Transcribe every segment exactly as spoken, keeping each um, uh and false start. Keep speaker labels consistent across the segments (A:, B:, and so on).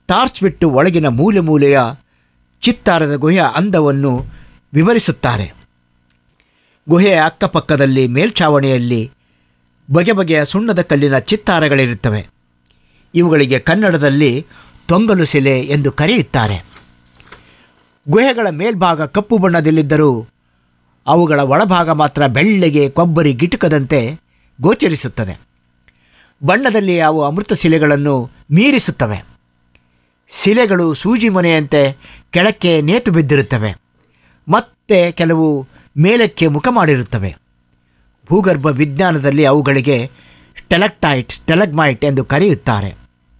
A: Torch ಬಿಟ್ಟು ಒಳಗಿನ ಮೂಲೆ ಮೂಲೆಯ ಚಿತ್ತಾರದ ಗುಹೆಯ ಅಂದವನ್ನು ವಿವರಿಸುತ್ತಾರೆ. ಗುಹೆಯ ಅಕ್ಕಪಕ್ಕದಲ್ಲಿ ಮೇಲ್ಛಾವಣಿಯಲ್ಲಿ ಬಗೆ ಬಗೆಯ ಸುಣ್ಣದ ಕಲ್ಲಿನ ಚಿತ್ತಾರಗಳಿರುತ್ತವೆ. ಇವುಗಳಿಗೆ ಕನ್ನಡದಲ್ಲಿ ತೊಂಗಲು ಶಿಲೆ ಎಂದು ಕರೆಯುತ್ತಾರೆ. ಗುಹೆಗಳ ಮೇಲ್ಭಾಗ ಕಪ್ಪು ಬಣ್ಣದಲ್ಲಿದ್ದರೂ ಅವುಗಳ ಒಳಭಾಗ ಮಾತ್ರ ಬೆಳ್ಳಗೆ ಕೊಬ್ಬರಿ ಗಿಟುಕದಂತೆ ಗೋಚರಿಸುತ್ತದೆ. ಬಣ್ಣದಲ್ಲಿ ಅವು ಅಮೃತ ಶಿಲೆಗಳನ್ನು ಮೀರಿಸುತ್ತವೆ. ಶಿಲೆಗಳು ಸೂಜಿ ಮೊನೆಯಂತೆ ಕೆಳಕ್ಕೆ ನೇತು ಬಿದ್ದಿರುತ್ತವೆ. ಮತ್ತೆ ಕೆಲವು ಮೇಲಕ್ಕೆ ಮುಖ ಮಾಡಿರುತ್ತವೆ. ಭೂಗರ್ಭ ವಿಜ್ಞಾನದಲ್ಲಿ ಅವುಗಳಿಗೆ ಸ್ಟೆಲಕ್ಟೈಟ್ ಸ್ಟೆಲಗ್ಮೈಟ್ ಎಂದು ಕರೆಯುತ್ತಾರೆ.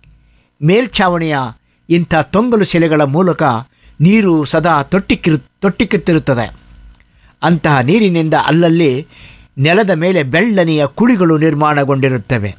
A: ಮೇಲ್ಛಾವಣಿಯ ಇಂಥ ತೊಂಗಲು ಶಿಲೆಗಳ ಮೂಲಕ ನೀರು ಸದಾ ತೊಟ್ಟಿಕ್ಕಿರು ತೊಟ್ಟಿಕ್ಕುತ್ತಿರುತ್ತದೆ. ಅಂತಹ ನೀರಿನಿಂದ ಅಲ್ಲಲ್ಲಿ ನೆಲದ ಮೇಲೆ ಬೆಳ್ಳನೆಯ ಕುಳಿಗಳು ನಿರ್ಮಾಣಗೊಂಡಿರುತ್ತವೆ.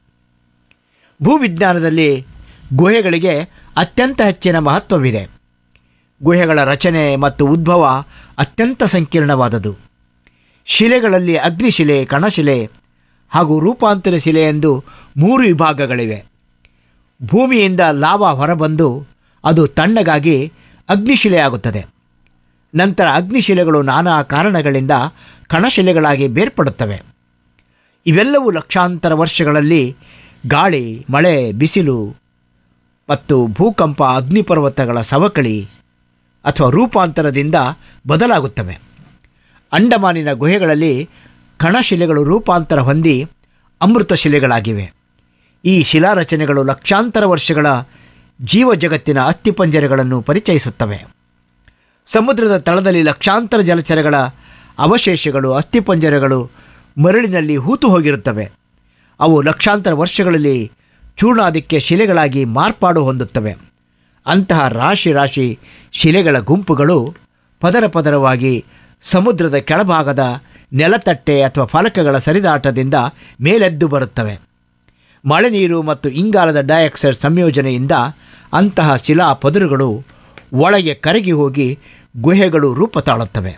A: ಭೂವಿಜ್ಞಾನದಲ್ಲಿ ಗುಹೆಗಳಿಗೆ ಅತ್ಯಂತ ಹೆಚ್ಚಿನ ಮಹತ್ವವಿದೆ. ಗುಹೆಗಳ ರಚನೆ ಮತ್ತು ಉದ್ಭವ ಅತ್ಯಂತ ಸಂಕೀರ್ಣವಾದದು. ಶಿಲೆಗಳಲ್ಲಿ ಅಗ್ನಿಶಿಲೆ, ಕಣಶಿಲೆ ಹಾಗೂ ರೂಪಾಂತರ ಶಿಲೆ ಎಂದು ಮೂರು ವಿಭಾಗಗಳಿವೆ. ಭೂಮಿಯಿಂದ ಲಾವಾ ಹೊರಬಂದು ಅದು ತಣ್ಣಗಾಗಿ ಅಗ್ನಿಶಿಲೆಯಾಗುತ್ತದೆ. ನಂತರ ಅಗ್ನಿಶಿಲೆಗಳು ನಾನಾ ಕಾರಣಗಳಿಂದ ಕಣಶಿಲೆಗಳಾಗಿ ಬೇರ್ಪಡುತ್ತವೆ. ಇವೆಲ್ಲವೂ ಲಕ್ಷಾಂತರ ವರ್ಷಗಳಲ್ಲಿ ಗಾಳಿ, ಮಳೆ, ಬಿಸಿಲು ಮತ್ತು ಭೂಕಂಪ, ಅಗ್ನಿಪರ್ವತಗಳ ಸವಕಳಿ ಅಥವಾ ರೂಪಾಂತರದಿಂದ ಬದಲಾಗುತ್ತವೆ. ಅಂಡಮಾನಿನ ಗುಹೆಗಳಲ್ಲಿ ಕಣಶಿಲೆಗಳು ರೂಪಾಂತರ ಹೊಂದಿ ಅಮೃತ ಶಿಲೆಗಳಾಗಿವೆ. ಈ ಶಿಲಾರಚನೆಗಳು ಲಕ್ಷಾಂತರ ವರ್ಷಗಳ ಜೀವ ಜಗತ್ತಿನ ಅಸ್ಥಿಪಂಜರಗಳನ್ನು ಪರಿಚಯಿಸುತ್ತವೆ. ಸಮುದ್ರದ ತಳದಲ್ಲಿ ಲಕ್ಷಾಂತರ ಜಲಚರಗಳ ಅವಶೇಷಗಳು, ಅಸ್ಥಿಪಂಜರಗಳು ಮರಳಿನಲ್ಲಿ ಹೂತು ಹೋಗಿರುತ್ತವೆ. ಅವು ಲಕ್ಷಾಂತರ ವರ್ಷಗಳಲ್ಲಿ ಚೂರ್ಣಾದಿಕ್ಕೆ ಶಿಲೆಗಳಾಗಿ ಮಾರ್ಪಾಡು ಹೊಂದುತ್ತವೆ. ಅಂತಹ ರಾಶಿ ರಾಶಿ ಶಿಲೆಗಳ ಗುಂಪುಗಳು ಪದರ ಪದರವಾಗಿ ಸಮುದ್ರದ ಕೆಳಭಾಗದ ನೆಲತಟ್ಟೆ ಅಥವಾ ಫಲಕಗಳ ಸರಿದಾಟದಿಂದ ಮೇಲೆದ್ದು ಬರುತ್ತವೆ. ಮಳೆ ನೀರು ಮತ್ತು ಇಂಗಾಲದ ಡೈಆಕ್ಸೈಡ್ ಸಂಯೋಜನೆಯಿಂದ ಅಂತಹ ಶಿಲಾ ಪದರುಗಳು ಒಳಗೆ ಕರಗಿ ಹೋಗಿ ಗುಹೆಗಳು ರೂಪ ತಾಳುತ್ತವೆ.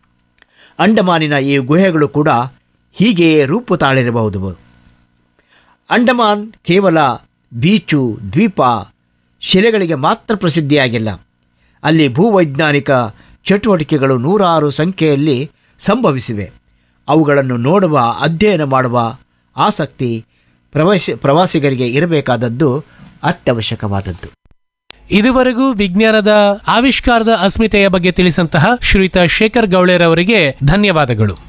A: ಅಂಡಮಾನಿನ ಈ ಗುಹೆಗಳು ಕೂಡ ಹೀಗೆಯೇ ರೂಪು ತಾಳಿರಬಹುದು. ಅಂಡಮಾನ್ ಕೇವಲ ಬೀಚು, ದ್ವೀಪ, ಶಿಲೆಗಳಿಗೆ ಮಾತ್ರ ಪ್ರಸಿದ್ಧಿಯಾಗಿಲ್ಲ. ಅಲ್ಲಿ ಭೂವೈಜ್ಞಾನಿಕ ಚಟುವಟಿಕೆಗಳು ನೂರಾರು ಸಂಖ್ಯೆಯಲ್ಲಿ ಸಂಭವಿಸಿವೆ. ಅವುಗಳನ್ನು ನೋಡುವ, ಅಧ್ಯಯನ ಮಾಡುವ ಆಸಕ್ತಿ ಪ್ರವಾಸಿ ಪ್ರವಾಸಿಗರಿಗೆ ಇರಬೇಕಾದದ್ದು ಅತ್ಯವಶ್ಯಕವಾದದ್ದು.
B: ಇದುವರೆಗೂ ವಿಜ್ಞಾನದ ಆವಿಷ್ಕಾರದ ಅಸ್ಮಿತೆಯ ಬಗ್ಗೆ ತಿಳಿಸಂತಹ ಶ್ರೀಯುತ ಶೇಖರ್ ಗೌಳೇರ್ ಅವರಿಗೆ ಧನ್ಯವಾದಗಳು.